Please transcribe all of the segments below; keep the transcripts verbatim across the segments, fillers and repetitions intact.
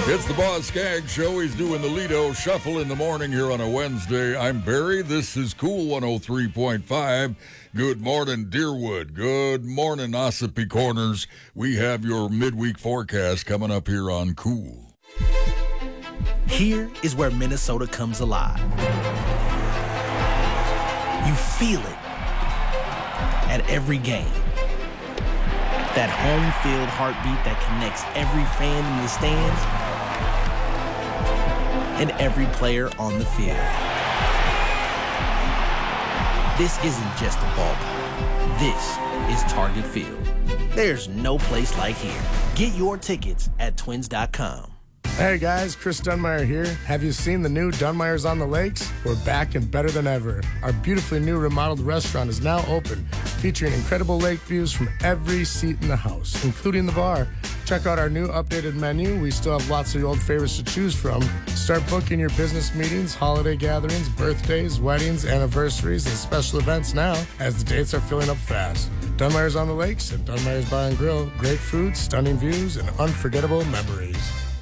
It's the Boz Skaggs Show. He's doing the Lido Shuffle in the morning here on a Wednesday. I'm Barry. This is Cool one oh three point five. Good morning, Deerwood. Good morning, Ossipee Corners. We have your midweek forecast coming up here on Cool. Here is where Minnesota comes alive. You feel it at every game. That home field heartbeat that connects every fan in the stands and every player on the field. This isn't just a ballpark. This is Target Field. There's no place like here. Get your tickets at twins dot com. Hey guys, Chris Dunmeyer here. Have you seen the new Dunmeyer's on the Lakes? We're back and better than ever. Our beautifully new remodeled restaurant is now open, featuring incredible lake views from every seat in the house, including the bar. Check out our new updated menu. We still have lots of your old favorites to choose from. Start booking your business meetings, holiday gatherings, birthdays, weddings, anniversaries, and special events now, as the dates are filling up fast. Dunmeyer's on the Lakes and Dunmeyer's Bar and Grill. Great food, stunning views, and unforgettable memories.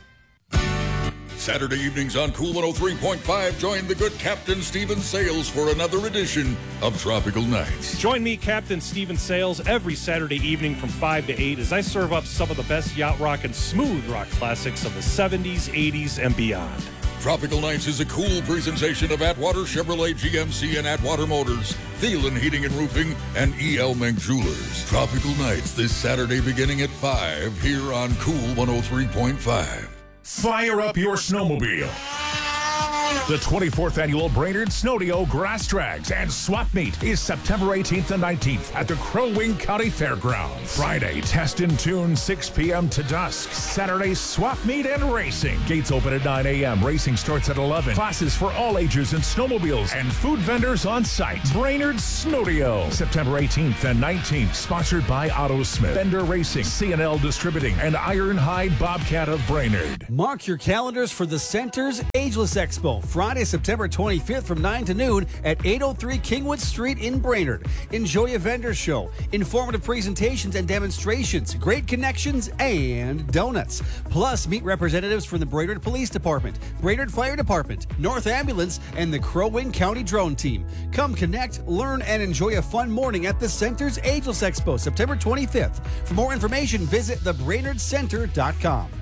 Saturday evenings on Cool one oh three point five, join the good Captain Stephen Sales for another edition of Tropical Nights. Join me, Captain Stephen Sales, every Saturday evening from five to eight as I serve up some of the best yacht rock and smooth rock classics of the seventies, eighties, and beyond. Tropical Nights is a cool presentation of Atwater Chevrolet G M C and Atwater Motors, Thielen Heating and Roofing, and E L. Menk Jewelers. Tropical Nights this Saturday beginning at five here on Cool one oh three point five. Fire up your snowmobile. The twenty-fourth Annual Brainerd Snowdeo Grass Drags and Swap Meet is September eighteenth and nineteenth at the Crow Wing County Fairgrounds. Friday, Test and Tune, six p.m. to dusk. Saturday, Swap Meet and Racing. Gates open at nine a.m. Racing starts at eleven. Classes for all ages and snowmobiles and food vendors on site. Brainerd Snowdeo, September eighteenth and nineteenth. Sponsored by Autosmith, Bender Racing, C and L Distributing, and Ironhide Bobcat of Brainerd. Mark your calendars for the Center's Ageless Expo, Friday, September twenty-fifth from nine to noon at eight oh three Kingwood Street in Brainerd. Enjoy a vendor show, informative presentations and demonstrations, great connections, and donuts. Plus, meet representatives from the Brainerd Police Department, Brainerd Fire Department, North Ambulance, and the Crow Wing County Drone Team. Come connect, learn, and enjoy a fun morning at the Center's Ageless Expo, September twenty-fifth. For more information, visit the brainerd center dot com.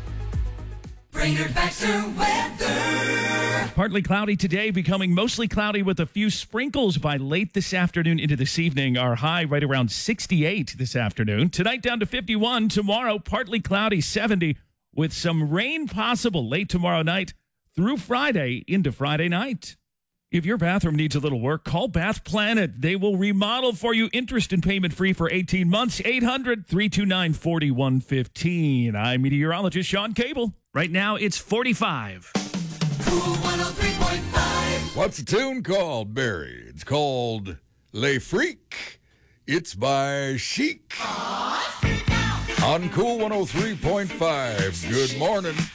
Brainerd Baxter weather. Partly cloudy today, becoming mostly cloudy with a few sprinkles by late this afternoon into this evening. Our high right around sixty-eight this afternoon. Tonight down to fifty-one. Tomorrow, partly cloudy, seventy, with some rain possible late tomorrow night through Friday into Friday night. If your bathroom needs a little work, call Bath Planet. They will remodel for you, interest and payment free for eighteen months. eight hundred, three two nine, four one one five. I'm meteorologist Sean Cable. Right now, it's forty-five. Cool one oh three point five. What's the tune called, Barry? It's called Les Freak. It's by Chic. Aw, freak out. On Cool one oh three point five. Good morning.